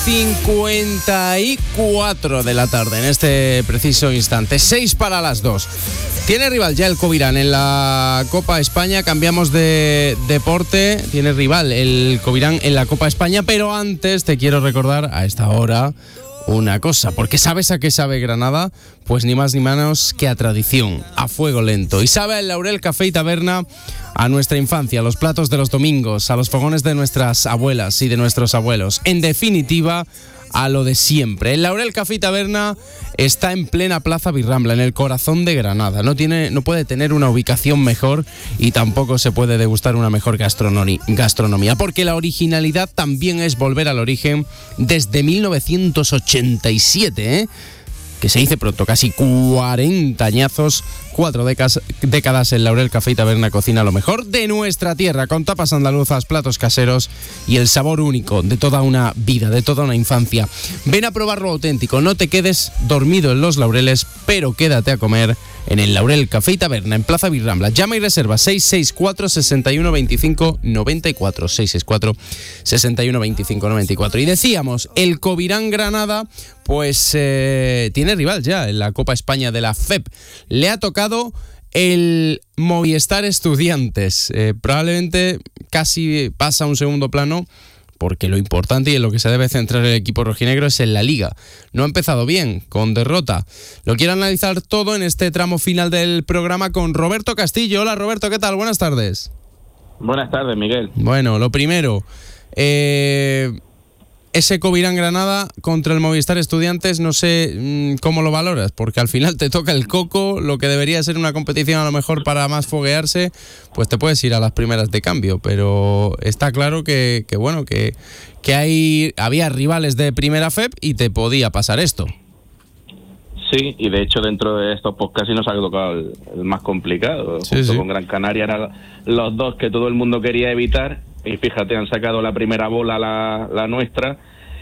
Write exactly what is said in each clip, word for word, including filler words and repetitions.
cincuenta y cuatro de la tarde en este preciso instante, seis para las dos. Tiene rival ya el Covirán en la Copa España. Cambiamos de deporte. Tiene rival el Covirán en la Copa España, pero antes te quiero recordar a esta hora una cosa, porque ¿sabes a qué sabe Granada? Pues ni más ni menos que a tradición, a fuego lento. Y sabe el Laurel Café y Taberna a nuestra infancia, a los platos de los domingos, a los fogones de nuestras abuelas y de nuestros abuelos. En definitiva, a lo de siempre. El Laurel Café y Taberna está en plena Plaza Birrambla, en el corazón de Granada. No tiene, no puede tener una ubicación mejor y tampoco se puede degustar una mejor gastronomía, porque la originalidad también es volver al origen desde mil novecientos ochenta y siete, ¿eh? Que se dice pronto, casi cuarenta añazos, cuatro décadas, décadas el Laurel Café y Taberna cocina lo mejor de nuestra tierra, con tapas andaluzas, platos caseros y el sabor único de toda una vida, de toda una infancia. Ven a probar lo auténtico, no te quedes dormido en los Laureles, pero quédate a comer en el Laurel Café y Taberna, en Plaza Birrambla. Llama y reserva seis seis cuatro, seis uno dos cinco, nueve cuatro, seis seis cuatro, seis uno dos cinco, nueve cuatro. Y decíamos, el Covirán Granada, pues eh, tiene rival ya en la Copa España de la F E P. Le ha tocado el Movistar Estudiantes. Eh, probablemente casi pasa a un segundo plano, porque lo importante y en lo que se debe centrar el equipo rojinegro es en la Liga. No ha empezado bien, con derrota. Lo quiero analizar todo en este tramo final del programa con Roberto Castillo. Hola Roberto, ¿qué tal? Buenas tardes. Buenas tardes, Miguel. Bueno, lo primero, eh, ese Covirán Granada contra el Movistar Estudiantes, no sé mmm, cómo lo valoras, porque al final te toca el coco, lo que debería ser una competición a lo mejor para más foguearse, pues te puedes ir a las primeras de cambio, pero está claro que, que bueno, que, que hay había rivales de primera F E P y te podía pasar esto. Sí, y de hecho dentro de estos pues casi nos ha tocado el, el más complicado, sí, junto sí. con Gran Canaria eran los dos que todo el mundo quería evitar. Y fíjate, han sacado la primera bola, la, la nuestra,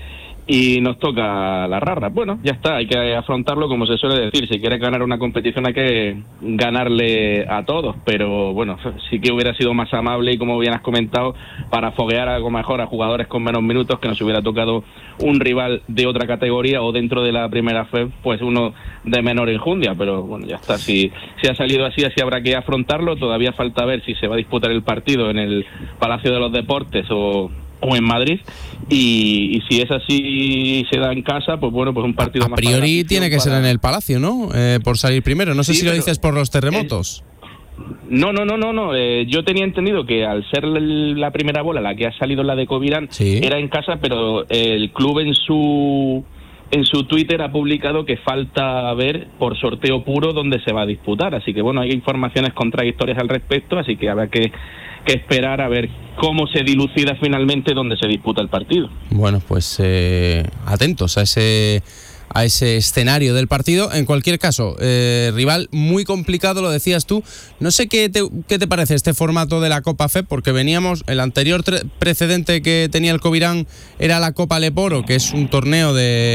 y nos toca la rara. Bueno, ya está, hay que afrontarlo como se suele decir. Si quieres ganar una competición hay que ganarle a todos, pero bueno, sí que hubiera sido más amable y, como bien has comentado, para foguear algo mejor a jugadores con menos minutos, que nos hubiera tocado un rival de otra categoría o dentro de la primera F E P, pues uno de menor enjundia, pero bueno, ya está. Si, si ha salido así, así habrá que afrontarlo. Todavía falta ver si se va a disputar el partido en el Palacio de los Deportes o... o en Madrid, y, y si es así, se da en casa, pues bueno, pues un partido a más. A priori tiene que para... ser en el Palacio, ¿no? Eh, por salir primero. No sé sí, si lo dices por los terremotos. Es... No, no, no, no, no. Eh, yo tenía entendido que al ser la primera bola, la que ha salido, la de Covirán, sí, era en casa, pero el club en su en su Twitter ha publicado que falta ver por sorteo puro dónde se va a disputar. Así que bueno, hay informaciones contradictorias al respecto, así que habrá que que esperar a ver cómo se dilucida finalmente dónde se disputa el partido. Bueno, pues eh, atentos a ese a ese escenario del partido. En cualquier caso, eh, rival muy complicado, lo decías tú. No sé qué te, qué te parece este formato de la Copa F E P, porque veníamos, el anterior tre- precedente que tenía el Covirán era la Copa Leporo, que es un torneo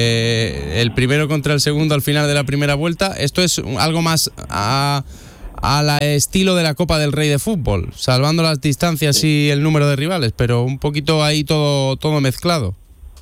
de el primero contra el segundo al final de la primera vuelta. Esto es algo más a al estilo de la Copa del Rey de fútbol, salvando las distancias sí. y el número de rivales, pero un poquito ahí todo todo mezclado.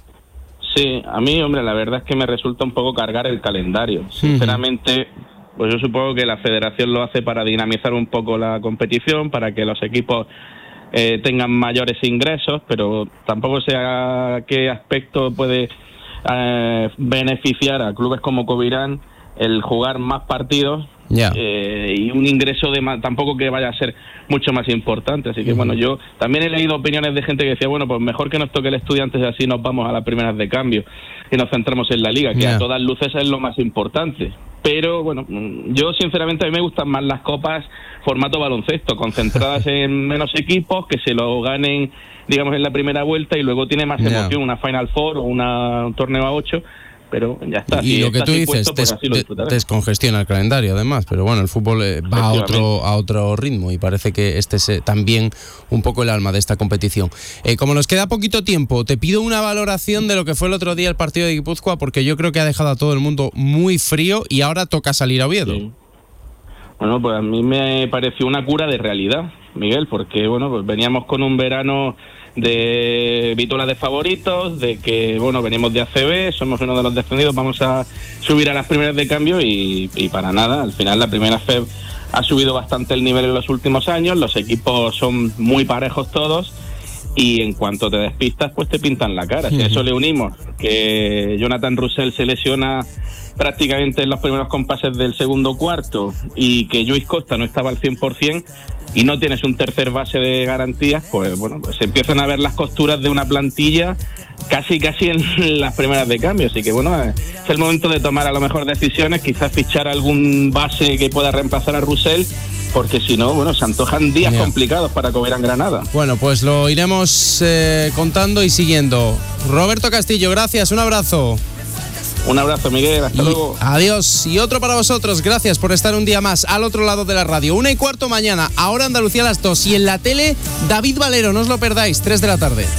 Sí, a mí, hombre, la verdad es que me resulta un poco cargar el calendario. Sinceramente, pues yo supongo que la federación lo hace para dinamizar un poco la competición, para que los equipos eh, tengan mayores ingresos, pero tampoco sé a qué aspecto puede eh, beneficiar a clubes como Covirán el jugar más partidos. Yeah. Eh, y un ingreso de más, tampoco que vaya a ser mucho más importante, así que uh-huh. bueno, yo también he leído opiniones de gente que decía, bueno, pues mejor que nos toque el Estudiantes, así nos vamos a las primeras de cambio y nos centramos en la Liga, que yeah. a todas luces es lo más importante. Pero bueno, yo sinceramente a mí me gustan más las copas formato baloncesto, concentradas en menos equipos, que se lo ganen, digamos, en la primera vuelta, y luego tiene más yeah. emoción una Final Four o una, un torneo a ocho. Pero ya está. Y si lo que tú dices, puesto, pues des, descongestiona el calendario además, pero bueno, el fútbol eh, va a otro a otro ritmo y parece que este es eh, también un poco el alma de esta competición. Eh, como nos queda poquito tiempo, te pido una valoración de lo que fue el otro día el partido de Guipúzcoa, porque yo creo que ha dejado a todo el mundo muy frío y ahora toca salir a Oviedo. Sí. Bueno, pues a mí me pareció una cura de realidad, Miguel, porque bueno, pues veníamos con un verano de vítulas de favoritos, de que, bueno, venimos de A C B, somos uno de los descendidos, vamos a subir a las primeras de cambio y, y para nada. Al final la primera F E B ha subido bastante el nivel en los últimos años, los equipos son muy parejos todos y en cuanto te despistas pues te pintan la cara. Si a eso le unimos que Jonathan Roussel se lesiona prácticamente en los primeros compases del segundo cuarto y que Lluís Costa no estaba al cien por ciento y no tienes un tercer base de garantías, pues bueno, pues se empiezan a ver las costuras de una plantilla casi casi en las primeras de cambio. Así que bueno, es el momento de tomar a lo mejor decisiones, quizás fichar algún base que pueda reemplazar a Roussel, porque si no, bueno, se antojan días yeah. complicados para Covirán Granada. Bueno, pues lo iremos eh, contando y siguiendo. Roberto Castillo, gracias, un abrazo. Un abrazo, Miguel, hasta y luego. Adiós. Y otro para vosotros, gracias por estar un día más al otro lado de la radio. Una y cuarto mañana, ahora Andalucía a las dos. Y en la tele, David Valero, no os lo perdáis, tres de la tarde.